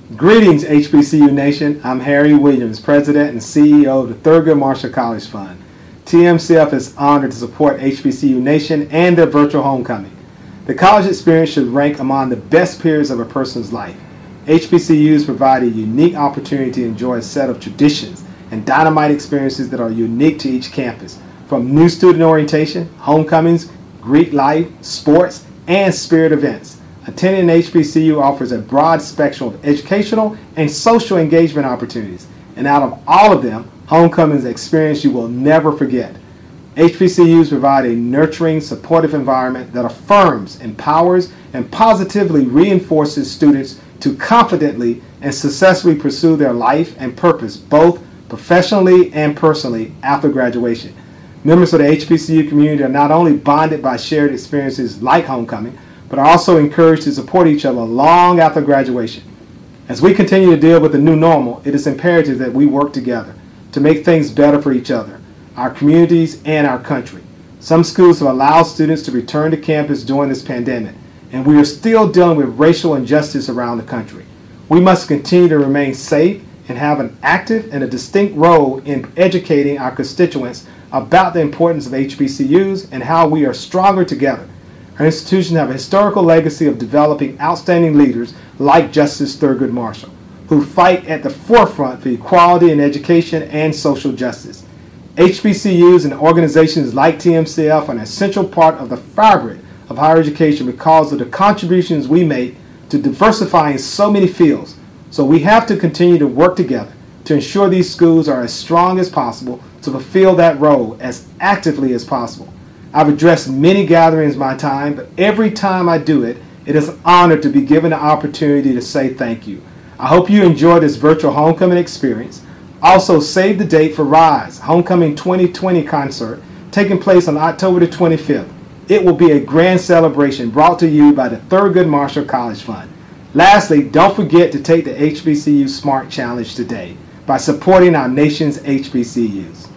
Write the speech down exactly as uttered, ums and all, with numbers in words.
Greetings, H B C U Nation. I'm Harry Williams, President and C E O of the Thurgood Marshall College Fund. T M C F is honored to support H B C U Nation and their virtual homecoming. The college experience should rank among the best periods of a person's life. H B C Us provide a unique opportunity to enjoy a set of traditions and dynamite experiences that are unique to each campus, from new student orientation, homecomings, Greek life, sports, and spirit events. Attending an H B C U offers a broad spectrum of educational and social engagement opportunities, and out of all of them, homecoming is an experience you will never forget. H B C Us provide a nurturing, supportive environment that affirms, empowers, and positively reinforces students to confidently and successfully pursue their life and purpose, both professionally and personally, after graduation. Members of the H B C U community are not only bonded by shared experiences like homecoming, but are also encouraged to support each other long after graduation. As we continue to deal with the new normal, it is imperative that we work together to make things better for each other, our communities, and our country. Some schools have allowed students to return to campus during this pandemic, and we are still dealing with racial injustice around the country. We must continue to remain safe and have an active and a distinct role in educating our constituents about the importance of H B C Us and how we are stronger together. Our institutions have a historical legacy of developing outstanding leaders like Justice Thurgood Marshall, who fight at the forefront for equality in education and social justice. H B C Us and organizations like T M C F are an essential part of the fabric of higher education because of the contributions we make to diversifying so many fields. So we have to continue to work together to ensure these schools are as strong as possible to fulfill that role as actively as possible. I've addressed many gatherings in my time, but every time I do it, it is an honor to be given the opportunity to say thank you. I hope you enjoy this virtual homecoming experience. Also, save the date for Rise, Homecoming twenty twenty concert, taking place on October the twenty-fifth. It will be a grand celebration brought to you by the Thurgood Marshall College Fund. Lastly, don't forget to take the H B C U Smart Challenge today by supporting our nation's H B C Us.